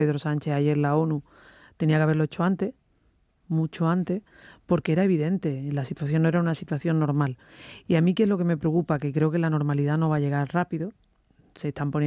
Pedro Sánchez ayer en la ONU tenía que haberlo hecho antes, mucho antes, porque era evidente, la situación no era una situación normal. Y a mí, ¿qué es lo que me preocupa? Que creo que la normalidad no va a llegar rápido, se están poniendo